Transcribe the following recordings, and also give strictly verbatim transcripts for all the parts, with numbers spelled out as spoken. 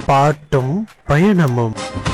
பாட்டும் பயணமும்.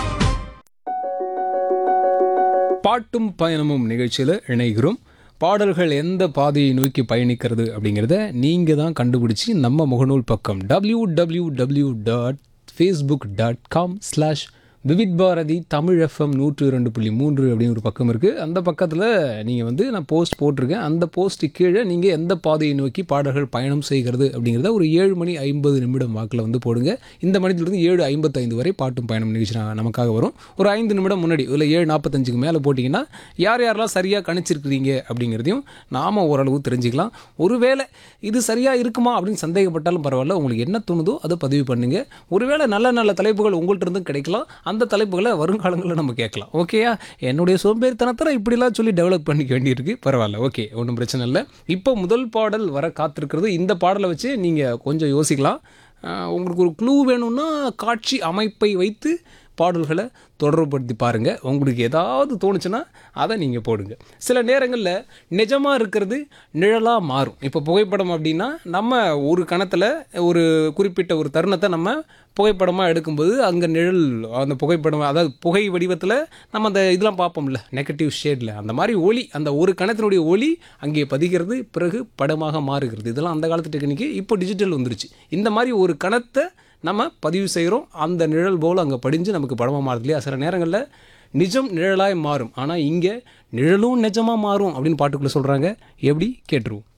பாட்டும் பயணமும் நிகழ்ச்சியில் இணைகிறோம். பாடல்கள் எந்த பாதையை நோக்கி பயணிக்கிறது அப்படிங்கிறத நீங்கள் தான் கண்டுபிடிச்சி நம்ம முகநூல் பக்கம் W W W dot Facebook dot com slash Vividh Bharathi Tamil FM நூற்று இரண்டு புள்ளி மூன்று அப்படின்னு ஒரு பக்கம் இருக்குது. அந்த பக்கத்தில் நீங்கள் வந்து நான் போஸ்ட் போட்டிருக்கேன். அந்த போஸ்ட்டு கீழே நீங்கள் எந்த பாதையை நோக்கி பாடல்கள் பயணம் செய்கிறது அப்படிங்கிறத ஒரு ஏழு மணி ஐம்பது நிமிடம் வாக்கில் வந்து போடுங்க. இந்த மணிலிருந்து ஏழு ஐம்பத்தைந்து வரை பாட்டும் பயணம் நிகழ்ச்சி நமக்காக வரும். ஒரு ஐந்து நிமிடம் முன்னாடி இல்லை ஏழு நாற்பத்தஞ்சுக்கு மேலே போட்டிங்கன்னா யார் யாரெல்லாம் சரியாக கணிச்சிருக்கிறீங்க அப்படிங்கிறதையும் நாம் ஓரளவு தெரிஞ்சுக்கலாம். ஒருவேளை இது சரியாக இருக்குமா அப்படின்னு சந்தேகப்பட்டாலும் பரவாயில்ல, உங்களுக்கு என்ன தோணுதோ அதை பதிவு பண்ணுங்கள். ஒருவேளை நல்ல நல்ல தலைப்புகள் உங்கள்கிட்ட இருந்தும் கிடைக்கலாம். அந்த தலைப்புகளை வருங்காலங்களில் நம்ம கேட்கலாம். ஓகேயா? என்னுடைய சோம்பேறித்தனத்தில் இப்படிலாம் சொல்லி டெவலப் பண்ணிக்க வேண்டியிருக்கு. பரவாயில்ல, ஓகே, ஒன்றும் பிரச்சனை இல்லை. இப்போ முதல் பாடல் வர காத்திருக்கிறது. இந்த பாடலை வச்சு நீங்கள் கொஞ்சம் யோசிக்கலாம். உங்களுக்கு ஒரு க்ளூ வேணும்னா காட்சி அமைப்பை வைத்து பாடல்களை தொடர்புபடுத்தி பாருங்கள். உங்களுக்கு ஏதாவது தோணுச்சுன்னா அதை நீங்கள் போடுங்க. சில நேரங்களில் நிஜமாக இருக்கிறது நிழலாக மாறும். இப்போ புகைப்படம் அப்படின்னா நம்ம ஒரு கணத்தில் ஒரு குறிப்பிட்ட ஒரு தருணத்தை நம்ம புகைப்படமாக எடுக்கும்போது அங்கே நிழல் அந்த புகைப்படம், அதாவது புகை வடிவத்தில் நம்ம அந்த இதெல்லாம் பார்ப்போம்ல, நெகட்டிவ் ஷேடில், அந்த மாதிரி ஒளி, அந்த ஒரு கணத்தினுடைய ஒளி அங்கே பதிகிறது, பிறகு படமாக மாறுகிறது. இதெல்லாம் அந்த காலத்து டெக்னிக்கு. இப்போ டிஜிட்டல் வந்துருச்சு. இந்த மாதிரி ஒரு கணத்தை நம்ம பதிவு செய்கிறோம். அந்த நிழல் போல் அங்கே படிஞ்சு நமக்கு படமாக மாறுது இல்லையா? சில நேரங்களில் நிஜம் நிழலாய் மாறும். ஆனால் இங்கே நிழலும் நிஜமாக மாறும் அப்படின்னு பாட்டுக்குள்ளே சொல்கிறாங்க. எப்படி கேட்டுருவோம்.